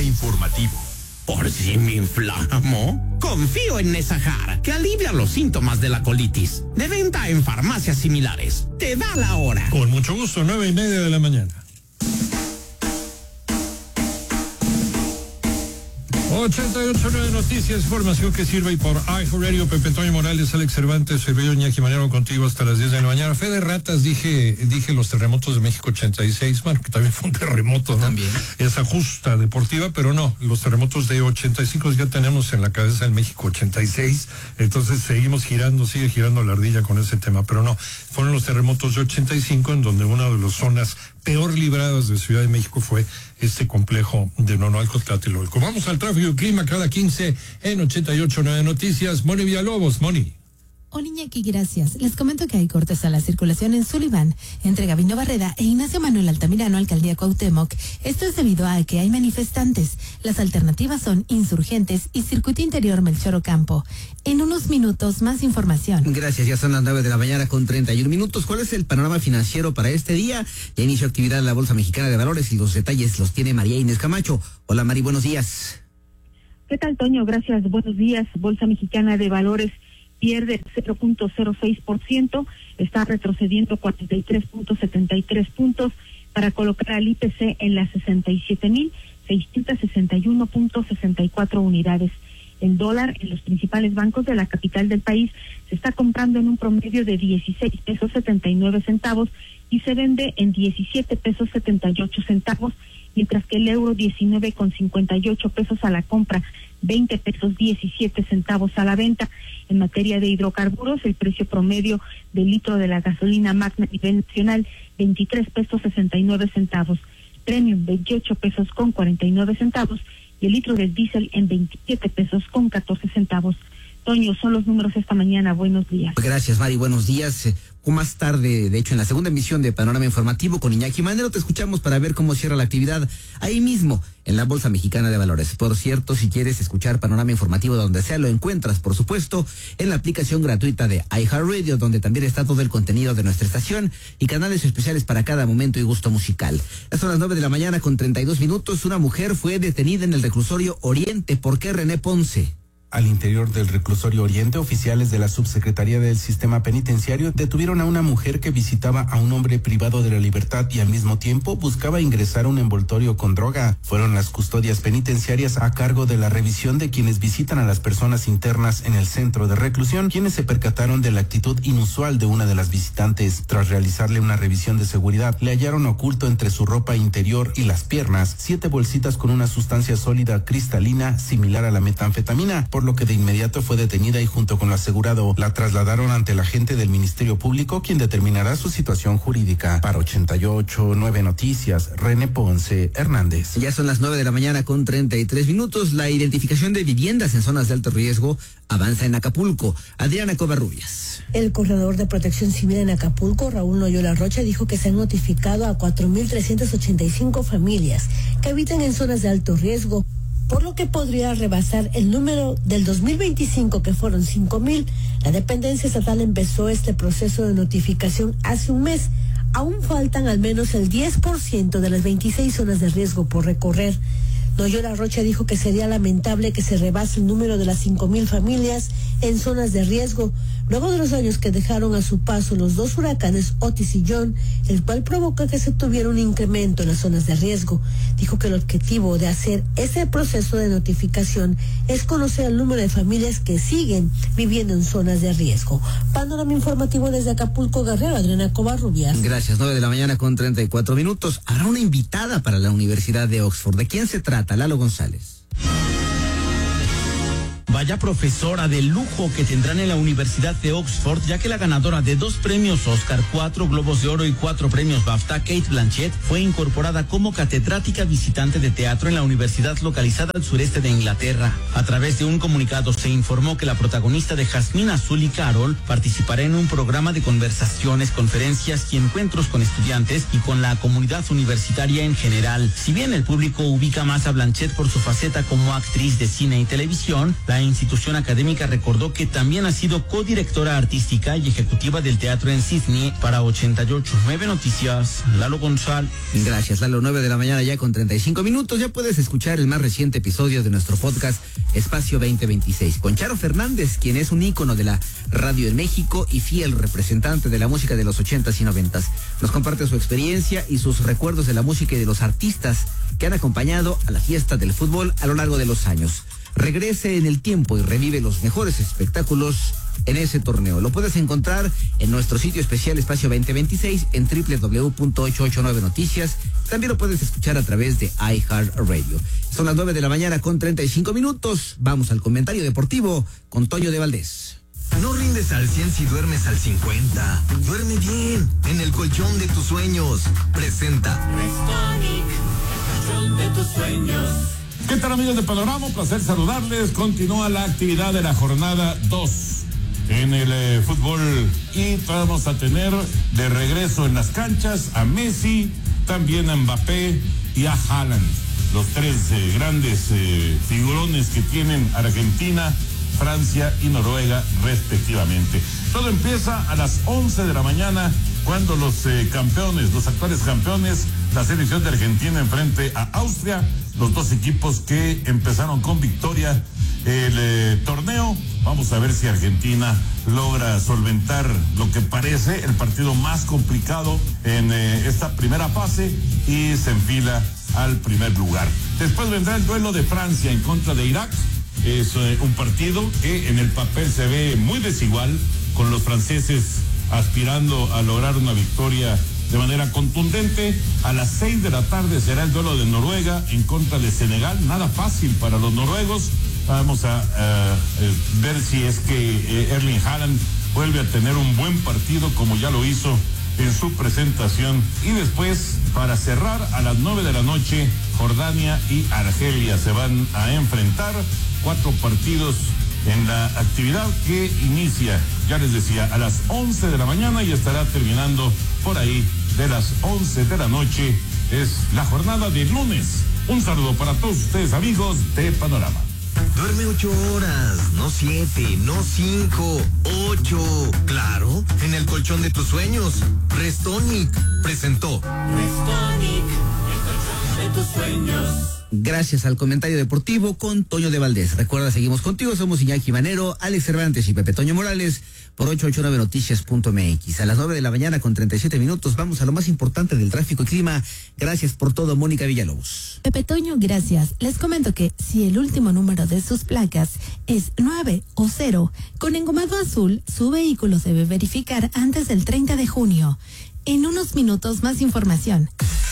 Panorama Informativo. ¿Por si me inflamo? Confío en Nesajar, que alivia los síntomas de la colitis. De venta en farmacias similares. Te da la hora. Con mucho gusto, 9:30 de la mañana. 88.9 Noticias, información que sirve y por iHeartRadio. Pepe Antonio Morales, Alex Cervantes, servidor Iñaki Manero contigo hasta las 10 de la mañana. Fe de ratas, dije los terremotos de México 86, bueno, que también fue un terremoto, ¿no? También. Esa justa deportiva, pero no, los terremotos de 85 ya tenemos en la cabeza el México 86, entonces seguimos girando, sigue girando la ardilla con ese tema, pero no, fueron los terremotos de 85 en donde una de las zonas peor libradas de Ciudad de México fue este complejo de Nonoalco-Tlatelolco. Vamos al tráfico y clima cada 15 en 88.9 Noticias. Moni Villalobos, Moni. Hola Iñaki, gracias. Les comento que hay cortes a la circulación en Sullivan, entre Gabino Barreda e Ignacio Manuel Altamirano, Alcaldía Cuauhtémoc. Esto es debido a que hay manifestantes. Las alternativas son Insurgentes y Circuito Interior Melchor Ocampo. En unos minutos, más información. Gracias, ya son las 9 de la mañana con 31 minutos. ¿Cuál es el panorama financiero para este día? Ya inició actividad en la Bolsa Mexicana de Valores y los detalles los tiene María Inés Camacho. Hola Mari, buenos días. ¿Qué tal, Toño? Gracias, buenos días. Bolsa Mexicana de Valores pierde 0.06%, está retrocediendo 43.73 puntos para colocar al IPC en las 67.661.64 unidades. El dólar en los principales bancos de la capital del país se está comprando en un promedio de 16 pesos 79 centavos y se vende en 17 pesos 78 centavos, mientras que el euro 19,58 pesos a la compra, 20 pesos 17 centavos a la venta. En materia de hidrocarburos, el precio promedio del litro de la gasolina magna a nivel nacional, 23 pesos 69 centavos. Premium, 28 pesos con 49 centavos. Y el litro del diésel en 27 pesos con 14 centavos. Toño, son los números esta mañana. Buenos días. Gracias, Mari. Buenos días. Más tarde, de hecho, en la segunda emisión de Panorama Informativo con Iñaki Manero, te escuchamos para ver cómo cierra la actividad ahí mismo, en la Bolsa Mexicana de Valores. Por cierto, si quieres escuchar Panorama Informativo donde sea, lo encuentras, por supuesto, en la aplicación gratuita de iHeartRadio, donde también está todo el contenido de nuestra estación y canales especiales para cada momento y gusto musical. Ya son las 9 de la mañana con 32 minutos. Una mujer fue detenida en el reclusorio Oriente. ¿Por qué, René Ponce? Al interior del reclusorio Oriente, oficiales de la Subsecretaría del Sistema Penitenciario detuvieron a una mujer que visitaba a un hombre privado de la libertad y al mismo tiempo buscaba ingresar un envoltorio con droga. Fueron las custodias penitenciarias a cargo de la revisión de quienes visitan a las personas internas en el centro de reclusión, quienes se percataron de la actitud inusual de una de las visitantes. Tras realizarle una revisión de seguridad, le hallaron oculto entre su ropa interior y las piernas 7 bolsitas con una sustancia sólida cristalina similar a la metanfetamina, por lo que de inmediato fue detenida y junto con lo asegurado la trasladaron ante el agente del Ministerio Público, quien determinará su situación jurídica. Para 88.9 Noticias, René Ponce Hernández. Ya son las 9 de la mañana con 33 minutos. La identificación de viviendas en zonas de alto riesgo avanza en Acapulco. Adriana Covarrubias. El Coordinador de Protección Civil en Acapulco, Raúl Loyola Rocha, dijo que se han notificado a 4.385 familias que habitan en zonas de alto riesgo, por lo que podría rebasar el número del 2025, que fueron 5.000. La dependencia estatal empezó este proceso de notificación hace un mes. Aún faltan al menos el 10% de las 26 zonas de riesgo por recorrer. Loyola Rocha dijo que sería lamentable que se rebase el número de las 5.000 familias en zonas de riesgo, luego de los daños que dejaron a su paso los 2 huracanes Otis y John, el cual provoca que se tuviera un incremento en las zonas de riesgo. Dijo que el objetivo de hacer ese proceso de notificación es conocer el número de familias que siguen viviendo en zonas de riesgo. Panorama informativo desde Acapulco, Guerrero, Adriana Covarrubias. Gracias, 9 de la mañana con 34 minutos. Habrá una invitada para la Universidad de Oxford. ¿De quién se trata? Lalo González. Vaya profesora de lujo que tendrán en la Universidad de Oxford, ya que la ganadora de 2 premios Oscar, 4 Globos de Oro y 4 premios BAFTA, Cate Blanchett, fue incorporada como catedrática visitante de teatro en la universidad localizada al sureste de Inglaterra. A través de un comunicado se informó que la protagonista de Jazmín Azul y Carol participará en un programa de conversaciones, conferencias y encuentros con estudiantes y con la comunidad universitaria en general. Si bien el público ubica más a Blanchett por su faceta como actriz de cine y televisión, la La institución académica recordó que también ha sido codirectora artística y ejecutiva del teatro en Sydney para 88.9 Noticias. Lalo González. Gracias, Lalo. 9 de la mañana ya con 35 minutos. Ya puedes escuchar el más reciente episodio de nuestro podcast Espacio 2026 con Charo Fernández, quien es un ícono de la radio en México y fiel representante de la música de los 80s y 90s. Nos comparte su experiencia y sus recuerdos de la música y de los artistas que han acompañado a la fiesta del fútbol a lo largo de los años. Regrese en el tiempo y revive los mejores espectáculos en ese torneo. Lo puedes encontrar en nuestro sitio especial Espacio 2026 en www.889noticias. También lo puedes escuchar a través de iHeartRadio. Son las 9 de la mañana con 35 minutos. Vamos al comentario deportivo con Toño de Valdés. No rindes al 100 si duermes al 50. Duerme bien en el colchón de tus sueños. Presenta Restonic, colchón de tus sueños. ¿Qué tal, amigos de Panorama? Un placer saludarles. Continúa la actividad de la jornada 2 en el fútbol y vamos a tener de regreso en las canchas a Messi, también a Mbappé y a Haaland, los tres grandes figurones que tienen Argentina, Francia y Noruega respectivamente. Todo empieza a las 11 de la mañana cuando los campeones, los actuales campeones, la selección de Argentina enfrente a Austria, los dos equipos que empezaron con victoria el torneo. Vamos a ver si Argentina logra solventar lo que parece el partido más complicado en esta primera fase y se enfila al primer lugar. Después vendrá el duelo de Francia en contra de Irak. Es un partido que en el papel se ve muy desigual, con los franceses aspirando a lograr una victoria de manera contundente. A las 6 de la tarde será el duelo de Noruega en contra de Senegal. Nada fácil para los noruegos. Vamos a ver si es que Erling Haaland vuelve a tener un buen partido como ya lo hizo en su presentación. Y después, para cerrar, a las 9 de la noche, Jordania y Argelia se van a enfrentar. 4 partidos en la actividad que inicia, ya les decía, a las 11 de la mañana y estará terminando por ahí de las 11 de la noche. Es la jornada de lunes. Un saludo para todos ustedes, amigos de Panorama. Duerme 8 horas, no 7, no 5, 8. Claro, en el colchón de tus sueños. Restonic presentó Restonic, el colchón de tus sueños. Gracias al comentario deportivo con Toño de Valdés. Recuerda, seguimos contigo, somos Iñaki Manero, Alex Cervantes y Pepe Toño Morales por 889noticias.mx. A las 9 de la mañana con 37 minutos vamos a lo más importante del tráfico y clima. Gracias por todo, Mónica Villalobos. Pepe Toño, gracias. Les comento que si el último número de sus placas es 9 o 0, con engomado azul, su vehículo se debe verificar antes del 30 de junio. En unos minutos más información.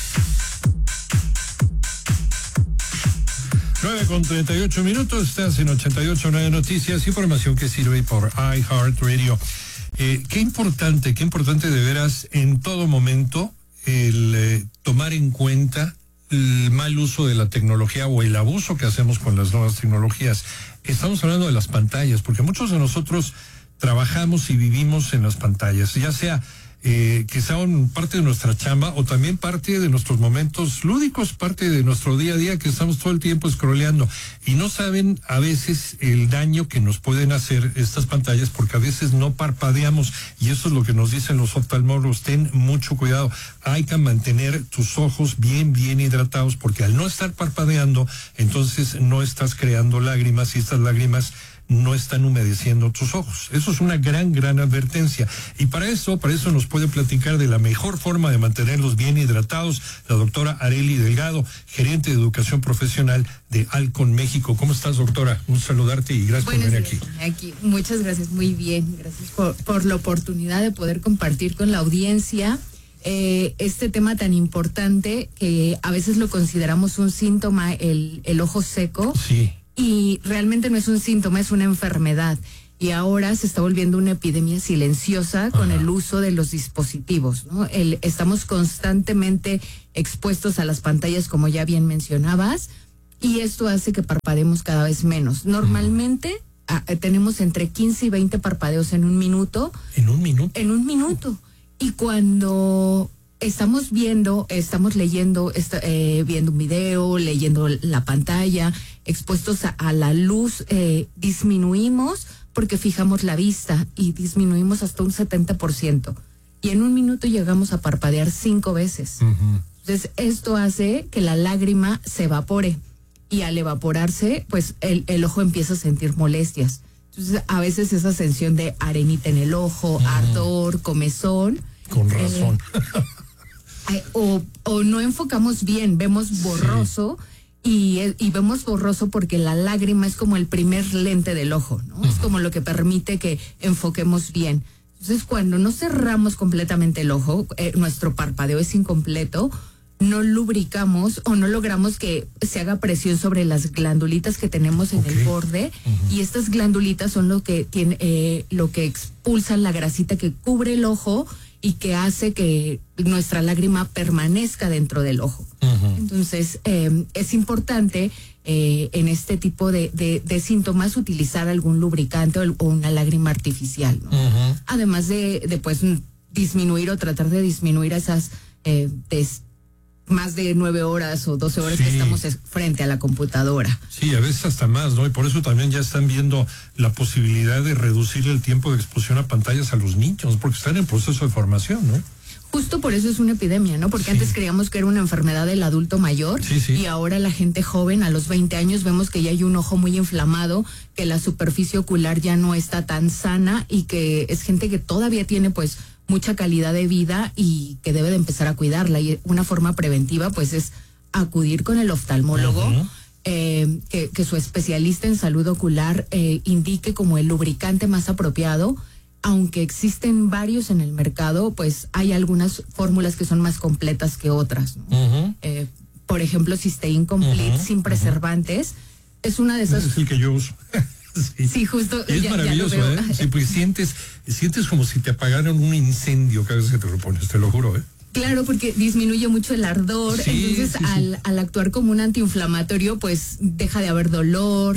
9 con 38 minutos, estás en 88.9 Noticias, información que sirve por iHeartRadio. Qué importante de veras en todo momento el tomar en cuenta el mal uso de la tecnología o el abuso que hacemos con las nuevas tecnologías. Estamos hablando de las pantallas, porque muchos de nosotros trabajamos y vivimos en las pantallas, ya sea que sean parte de nuestra chamba o también parte de nuestros momentos lúdicos, parte de nuestro día a día, que estamos todo el tiempo scrolleando y no saben a veces el daño que nos pueden hacer estas pantallas, porque a veces no parpadeamos y eso es lo que nos dicen los oftalmólogos. Ten mucho cuidado, hay que mantener tus ojos bien hidratados, porque al no estar parpadeando entonces no estás creando lágrimas y estas lágrimas no están humedeciendo tus ojos. Eso es una gran advertencia. Y para eso nos puede platicar de la mejor forma de mantenerlos bien hidratados la doctora Arely Delgado, gerente de educación profesional de Alcon México. ¿Cómo estás, doctora? Un saludarte y gracias por venir aquí. Muchas gracias, muy bien. Gracias por la oportunidad de poder compartir con la audiencia este tema tan importante que a veces lo consideramos un síntoma, el ojo seco. Sí. Y realmente no es un síntoma, es una enfermedad. Y ahora se está volviendo una epidemia silenciosa con el uso de los dispositivos, ¿no? Estamos constantemente expuestos a las pantallas, como ya bien mencionabas, y esto hace que parpadeemos cada vez menos. Normalmente tenemos entre 15 y 20 parpadeos en un minuto. ¿En un minuto? En un minuto. Y cuando estamos leyendo, viendo un video, leyendo la pantalla, expuestos a la luz, disminuimos porque fijamos la vista y disminuimos hasta un 70%. Y en un minuto llegamos a parpadear 5 veces. Entonces, esto hace que la lágrima se evapore. Y al evaporarse, pues el ojo empieza a sentir molestias. Entonces, a veces esa sensación de arenita en el ojo, ardor, comezón. Con razón. O no enfocamos bien, vemos borroso. Sí. Y vemos borroso porque la lágrima es como el primer lente del ojo, ¿no? Es como lo que permite que enfoquemos bien. Entonces, cuando no cerramos completamente el ojo, nuestro parpadeo es incompleto, no lubricamos o no logramos que se haga presión sobre las glandulitas que tenemos en el borde, y estas glandulitas son lo que expulsan la grasita que cubre el ojo y que hace que nuestra lágrima permanezca dentro del ojo. Entonces, es importante en este tipo de síntomas utilizar algún lubricante o una lágrima artificial, ¿no? Además de pues disminuir o tratar de disminuir esas más de 9 horas o 12 horas que estamos frente a la computadora. Sí, a veces hasta más, ¿no? Y por eso también ya están viendo la posibilidad de reducir el tiempo de exposición a pantallas a los niños, porque están en proceso de formación, ¿no? Justo por eso es una epidemia, ¿no? Porque antes creíamos que era una enfermedad del adulto mayor, y ahora la gente joven a los 20 años vemos que ya hay un ojo muy inflamado, que la superficie ocular ya no está tan sana y que es gente que todavía tiene pues mucha calidad de vida y que debe de empezar a cuidarla. Y una forma preventiva pues es acudir con el oftalmólogo, que su especialista en salud ocular indique como el lubricante más apropiado. Aunque existen varios en el mercado, pues hay algunas fórmulas que son más completas que otras, ¿no? Por ejemplo, Cysteine Complete sin preservantes es una de esas. Es el que yo uso. Sí, justo. Y es maravilloso, ya lo veo. Sí, pues sientes como si te apagaran un incendio cada vez que te lo pones, te lo juro, Claro, porque disminuye mucho el ardor, entonces al actuar como un antiinflamatorio, pues deja de haber dolor,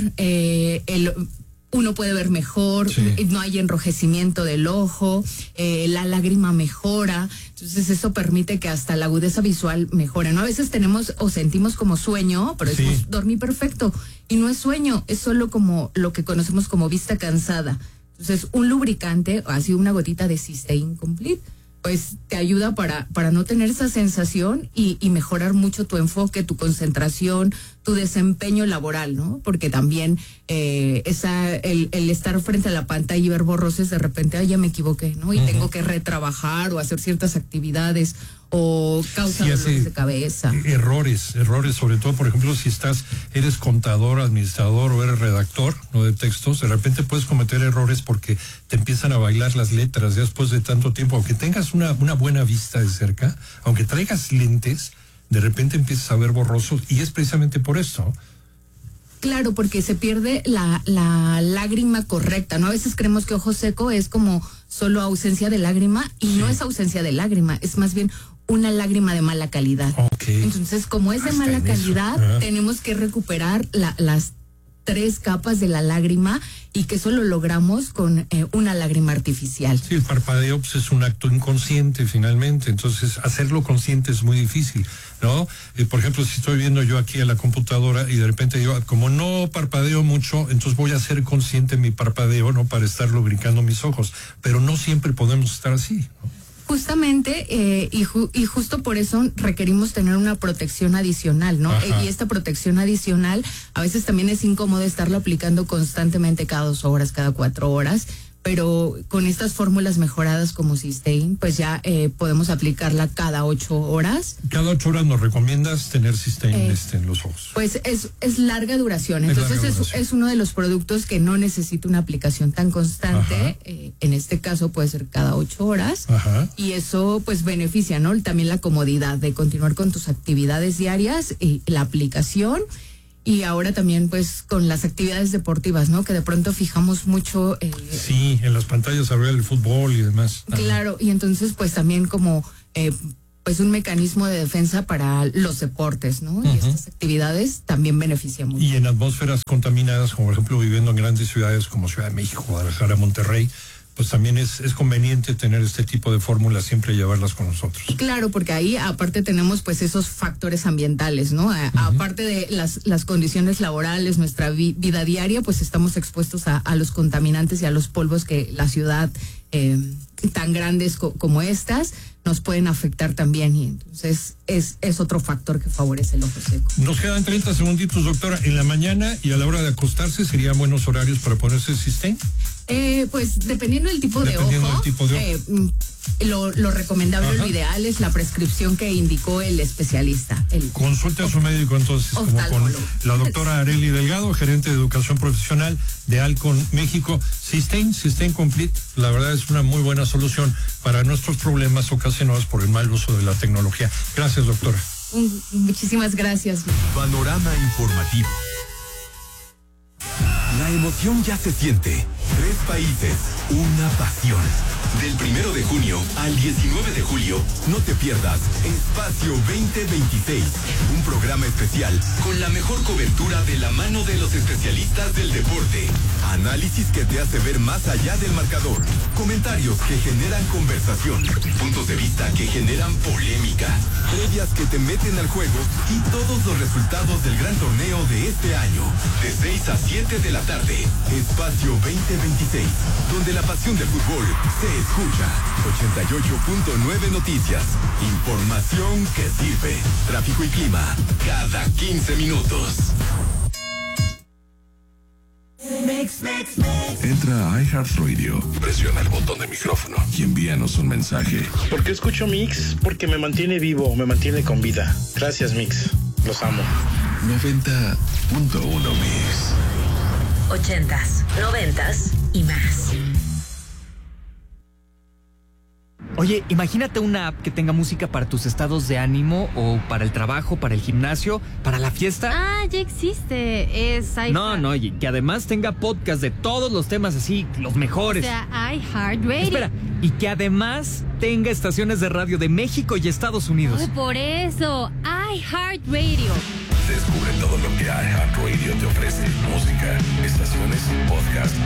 uno puede ver mejor, no hay enrojecimiento del ojo, la lágrima mejora, entonces eso permite que hasta la agudeza visual mejore, ¿no? A veces tenemos o sentimos como sueño, pero decimos dormí perfecto, y no es sueño, es solo como lo que conocemos como vista cansada. Entonces un lubricante, así una gotita de Cysteine Complete, pues te ayuda para no tener esa sensación y mejorar mucho tu enfoque, tu concentración, tu desempeño laboral, ¿no? Porque también el estar frente a la pantalla y ver borrosos de repente, ya me equivoqué, ¿no? Y tengo que retrabajar o hacer ciertas actividades o causa dolores de cabeza. Errores, sobre todo, por ejemplo, si eres contador, administrador o eres redactor, ¿no? De textos, de repente puedes cometer errores porque te empiezan a bailar las letras ya después de tanto tiempo. Aunque tengas una buena vista de cerca, aunque traigas lentes, de repente empiezas a ver borrosos, y es precisamente por esto. Claro, porque se pierde la lágrima correcta, ¿no? A veces creemos que ojo seco es como solo ausencia de lágrima, y no es ausencia de lágrima, es más bien una lágrima de mala calidad. Entonces, como es de mala calidad, tenemos que recuperar las 3 capas de la lágrima, y que eso lo logramos con una lágrima artificial. Sí, el parpadeo pues, es un acto inconsciente finalmente, entonces hacerlo consciente es muy difícil, ¿no? Por ejemplo, si estoy viendo yo aquí a la computadora y de repente yo, como no parpadeo mucho, entonces voy a ser consciente de mi parpadeo, ¿no? Para estar lubricando mis ojos, pero no siempre podemos estar así, ¿no? Justamente, y justo por eso requerimos tener una protección adicional, ¿no? Y esta protección adicional a veces también es incómodo estarlo aplicando constantemente cada 2 horas, cada 4 horas, pero con estas fórmulas mejoradas como Cysteine, pues ya podemos aplicarla cada 8 horas. Cada 8 horas nos recomiendas tener Cysteine en los ojos. Pues es larga duración, entonces es uno de los productos que no necesita una aplicación tan constante, en este caso puede ser cada 8 horas, y eso pues beneficia, ¿no? También la comodidad de continuar con tus actividades diarias y la aplicación. Y ahora también pues con las actividades deportivas, ¿no? Que de pronto fijamos mucho. Sí, en las pantallas a ver el fútbol y demás. Claro, y entonces pues también como pues un mecanismo de defensa para los deportes, ¿no? Y estas actividades también benefician mucho. Y en atmósferas contaminadas, como por ejemplo viviendo en grandes ciudades como Ciudad de México, Guadalajara, Monterrey, pues también es conveniente tener este tipo de fórmulas, siempre llevarlas con nosotros. Claro, porque ahí aparte tenemos pues esos factores ambientales, ¿no? Aparte de las condiciones laborales, nuestra vida diaria, pues estamos expuestos a los contaminantes y a los polvos que la ciudad tan grandes como estas nos pueden afectar también, y entonces es otro factor que favorece el ojo seco. Nos quedan 30 segunditos, doctora. En la mañana y a la hora de acostarse, ¿serían buenos horarios para ponerse Systane? Pues dependiendo del tipo de ojo, lo recomendable, lo ideal es la prescripción que indicó el especialista. Consulte a su médico entonces, como con la doctora Arely Delgado, gerente de educación profesional de Alcon México. Systane Complete, la verdad es una muy buena solución para nuestros problemas ocasionados por el mal uso de la tecnología. Gracias, doctora. Muchísimas gracias. Panorama informativo. La emoción ya se siente. 3 países, una pasión. Del 1 de junio al 19 de julio, no te pierdas Espacio 2026, un programa especial con la mejor cobertura de la mano de los especialistas del deporte. Análisis que te hace ver más allá del marcador. Comentarios que generan conversación. Puntos de vista que generan polémica. Previas que te meten al juego y todos los resultados del gran torneo de este año. De 6 a 7 de la tarde. Espacio 2026, donde la pasión del fútbol se escucha. 88.9 Noticias. Información que sirve. Tráfico y clima cada 15 minutos. Entra a iHeartRadio, presiona el botón de micrófono y envíanos un mensaje. ¿Por qué escucho Mix? Porque me mantiene vivo, me mantiene con vida. Gracias, Mix. Los amo. 90.1 Mix. 80s, 90s y más. Oye, imagínate una app que tenga música para tus estados de ánimo o para el trabajo, para el gimnasio, para la fiesta. Ah, ya existe. Es iHeart. No, y que además tenga podcast de todos los temas así, los mejores. O sea, iHeartRadio. Espera, y que además tenga estaciones de radio de México y Estados Unidos. Ay, por eso, iHeartRadio. Descubre todo lo que iHeartRadio te ofrece. Música, estaciones, podcast.